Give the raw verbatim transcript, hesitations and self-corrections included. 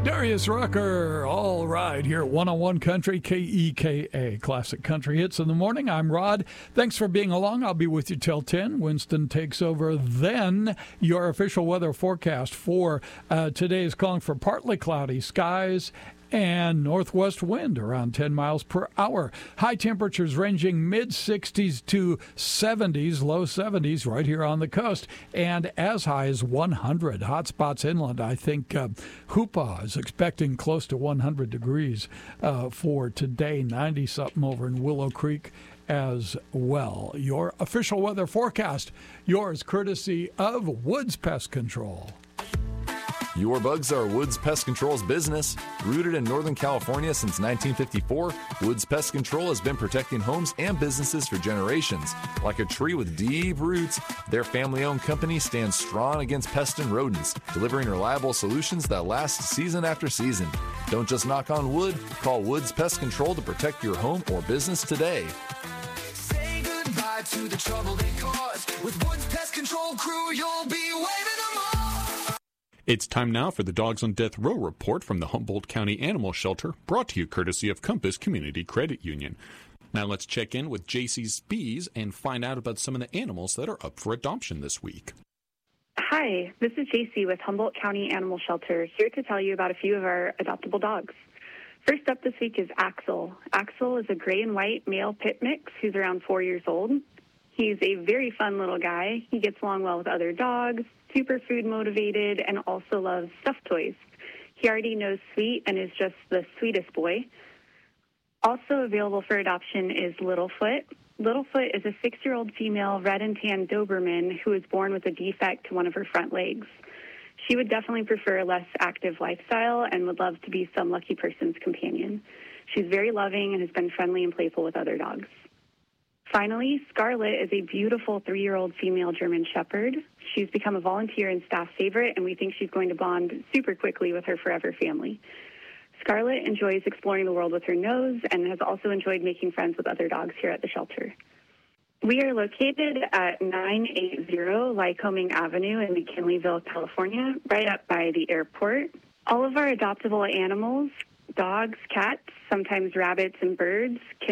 Darius Rucker, all right, here at one oh one Country, K E K A, Classic Country Hits in the Morning. I'm Rod. Thanks for being along. I'll be with you till ten. Winston takes over. Then your official weather forecast for uh, today is calling for partly cloudy skies and northwest wind around ten miles per hour. High temperatures ranging mid sixties to seventies, low seventies right here on the coast, and as high as one hundred. Hot spots inland. I think uh, Hoopa is expecting close to one hundred degrees uh, for today, ninety-something over in Willow Creek as well. Your official weather forecast, yours courtesy of Woods Pest Control. Your bugs are Woods Pest Control's business. Rooted in Northern California since nineteen fifty-four, Woods Pest Control has been protecting homes and businesses for generations. Like a tree with deep roots, their family-owned company stands strong against pests and rodents, delivering reliable solutions that last season after season. Don't just knock on wood. Call Woods Pest Control to protect your home or business today. Say goodbye to the trouble they caused. With Woods Pest Control crew, you'll be waving them off. It's time now for the Dogs on Death Row report from the Humboldt County Animal Shelter, brought to you courtesy of Compass Community Credit Union. Now let's check in with J C Spies and find out about some of the animals that are up for adoption this week. Hi, this is J C with Humboldt County Animal Shelter, here to tell you about a few of our adoptable dogs. First up this week is Axel. Axel is a gray and white male pit mix who's around four years old. He's a very fun little guy. He gets along well with other dogs, super food motivated, and also loves stuffed toys. He already knows sweet and is just the sweetest boy. Also available for adoption is Littlefoot. Littlefoot is a six-year-old female red and tan Doberman who was born with a defect to one of her front legs. She would definitely prefer a less active lifestyle and would love to be some lucky person's companion. She's very loving and has been friendly and playful with other dogs. Finally, Scarlett is a beautiful three-year-old female German Shepherd. She's become a volunteer and staff favorite, and we think she's going to bond super quickly with her forever family. Scarlett enjoys exploring the world with her nose and has also enjoyed making friends with other dogs here at the shelter. We are located at nine eighty Lycoming Avenue in McKinleyville, California, right up by the airport. All of our adoptable animals, dogs, cats, sometimes rabbits and birds, can